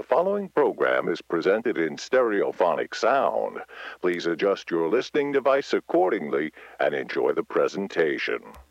following program is presented in stereophonic sound. Please adjust your listening device accordingly and enjoy the presentation.